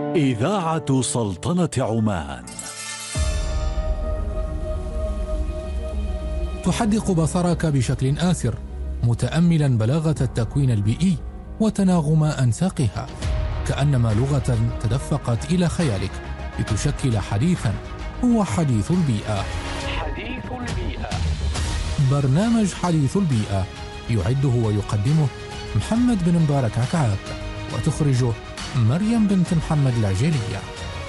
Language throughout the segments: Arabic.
إذاعة سلطنة عمان تحدق بصرك بشكل آسر، متأملا بلاغة التكوين البيئي وتناغم أنساقها، كأنما لغة تدفقت إلى خيالك لتشكل حديثا هو حديث البيئة. حديث البيئة، برنامج حديث البيئة يعده ويقدمه محمد بن مبارك عكعاك، وتخرجه مريم بنت محمد العجيلية.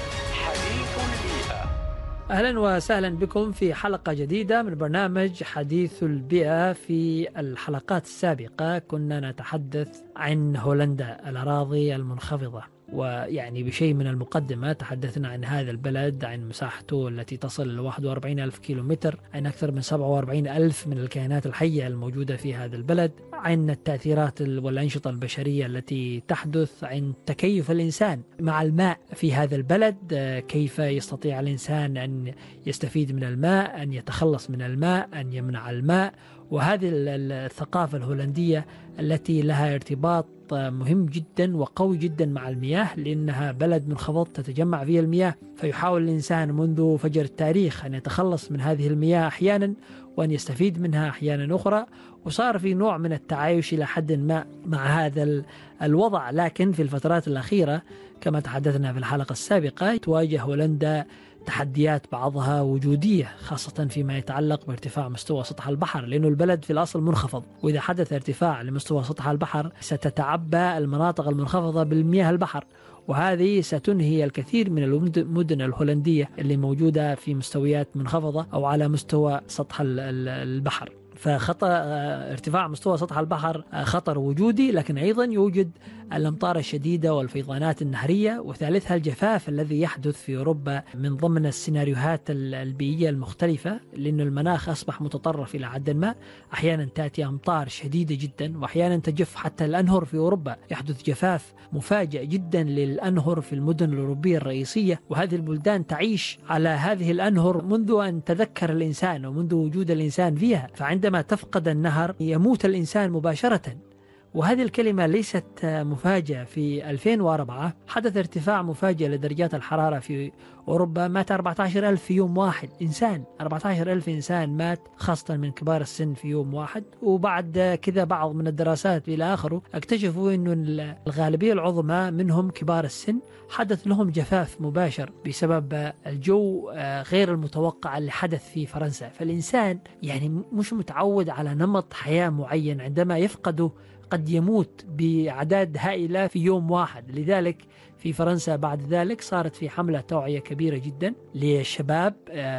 حديث البيئة. أهلا وسهلا بكم في حلقة جديدة من برنامج حديث البيئة. في الحلقات السابقة كنا نتحدث عن هولندا، الأراضي المنخفضة، ويعني بشيء من المقدمة تحدثنا عن هذا البلد، عن مساحته التي تصل إلى 41 ألف كيلومتر، عن أكثر من 47 ألف من الكائنات الحية الموجودة في هذا البلد، عن التأثيرات والأنشطة البشرية التي تحدث، عن تكيف الإنسان مع الماء في هذا البلد، كيف يستطيع الإنسان أن يستفيد من الماء، أن يتخلص من الماء، أن يمنع الماء. وهذه الثقافة الهولندية التي لها ارتباط مهم جدا وقوي جدا مع المياه، لأنها بلد منخفض تتجمع فيه المياه، فيحاول الإنسان منذ فجر التاريخ أن يتخلص من هذه المياه أحيانا وأن يستفيد منها أحيانا أخرى، وصار في نوع من التعايش إلى حد ما مع هذا الوضع. لكن في الفترات الأخيرة كما تحدثنا في الحلقة السابقة تواجه هولندا تحديات بعضها وجودية، خاصة فيما يتعلق بارتفاع مستوى سطح البحر، لأنه البلد في الأصل منخفض، وإذا حدث ارتفاع لمستوى سطح البحر ستتعبى المناطق المنخفضة بالمياه البحر، وهذه ستنهي الكثير من المدن الهولندية اللي موجودة في مستويات منخفضة أو على مستوى سطح البحر. فخطر ارتفاع مستوى سطح البحر خطر وجودي، لكن أيضا يوجد الأمطار الشديدة والفيضانات النهرية، وثالثها الجفاف الذي يحدث في أوروبا من ضمن السيناريوهات البيئية المختلفة، لأن المناخ أصبح متطرف إلى حد ما. أحيانا تأتي أمطار شديدة جدا، وأحيانا تجف حتى الأنهر في أوروبا، يحدث جفاف مفاجئ جدا للأنهر في المدن الأوروبية الرئيسية، وهذه البلدان تعيش على هذه الأنهر منذ أن تذكر الإنسان ومنذ وجود الإنسان فيها، فعندما تفقد النهر يموت الإنسان مباشرة. وهذه الكلمة ليست مفاجأة. في 2004 حدث ارتفاع مفاجئ لدرجات الحرارة في أوروبا، مات 14,000 في يوم واحد إنسان، 14,000 إنسان مات، خاصة من كبار السن في يوم واحد. وبعد كذا بعض من الدراسات إلى آخره اكتشفوا أن الغالبية العظمى منهم كبار السن حدث لهم جفاف مباشر بسبب الجو غير المتوقع اللي حدث في فرنسا. فالإنسان يعني مش متعود على نمط حياة معين، عندما يفقده قد يموت بأعداد هائلة في يوم واحد. لذلك في فرنسا بعد ذلك صارت في حملة توعية كبيرة جدا للشباب،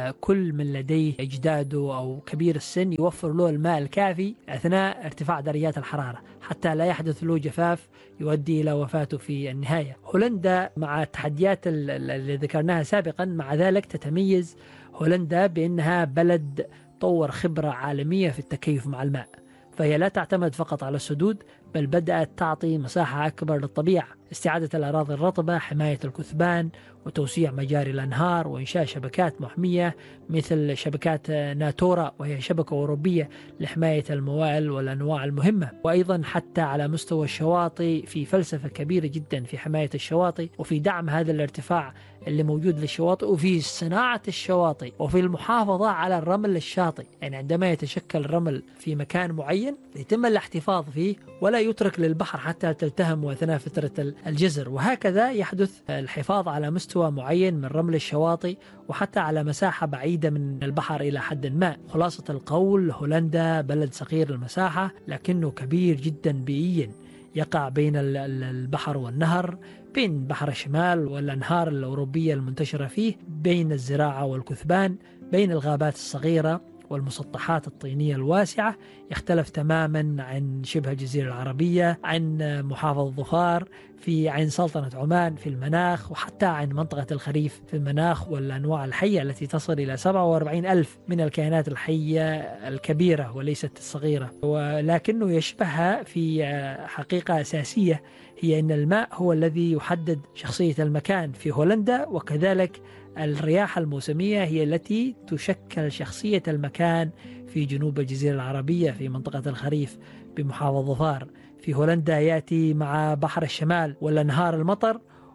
كل من لديه أجداده أو كبير السن يوفر له الماء الكافي أثناء ارتفاع درجات الحرارة حتى لا يحدث له جفاف يؤدي إلى وفاته في النهاية. هولندا مع التحديات اللي ذكرناها سابقا، مع ذلك تتميز هولندا بأنها بلد طور خبرة عالمية في التكيف مع الماء، فهي لا تعتمد فقط على السدود، بل بدأت تعطي مساحة أكبر للطبيعة، استعادة الأراضي الرطبة، حماية الكثبان، وتوسيع مجاري الأنهار، وإنشاء شبكات محمية مثل شبكات ناتورا، وهي شبكة أوروبية لحماية الموائل والأنواع المهمة. وأيضا حتى على مستوى الشواطئ في فلسفة كبيرة جدا في حماية الشواطئ، وفي دعم هذا الارتفاع اللي موجود للشواطئ، وفي صناعة الشواطئ، وفي المحافظة على الرمل الشاطئ. يعني عندما يتشكل الرمل في مكان معين يتم الاحتفاظ فيه ولا يترك للبحر حتى تلتهم أثناء فترة الجزر، وهكذا يحدث الحفاظ على مستوى معين من رمل الشواطئ وحتى على مساحة بعيدة من البحر إلى حد ما. خلاصة القول، هولندا بلد صغير المساحة لكنه كبير جدا بيئيا، يقع بين البحر والنهر، بين بحر الشمال والأنهار الأوروبية المنتشرة فيه، بين الزراعة والكثبان، بين الغابات الصغيرة والمسطحات الطينية الواسعة. يختلف تماما عن شبه الجزيرة العربية، عن محافظة ظفار في عين سلطنة عمان في المناخ، وحتى عن منطقة الخريف في المناخ والأنواع الحية التي تصل إلى 47 ألف من الكائنات الحية الكبيرة وليست الصغيرة. ولكنه يشبهها في حقيقة أساسية، هي أن الماء هو الذي يحدد شخصية المكان في هولندا، وكذلك الرياح الموسمية هي التي تشكل شخصية المكان في جنوب الجزيرة العربية في منطقة الخريف بمحافظة ظفار. في هولندا يأتي مع بحر الشمال والأنهار المطر،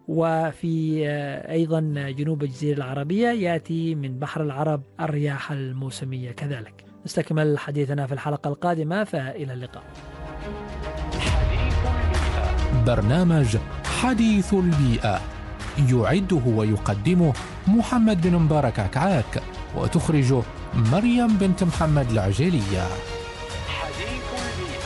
وفي أيضا جنوب الجزيرة العربية يأتي من بحر العرب الرياح الموسمية كذلك. نستكمل حديثنا في الحلقة القادمة، فإلى اللقاء. حديث البيئة. برنامج حديث البيئة يعده ويقدمه محمد بن مبارك عكعاك، وتخرجه مريم بنت محمد العجيلية.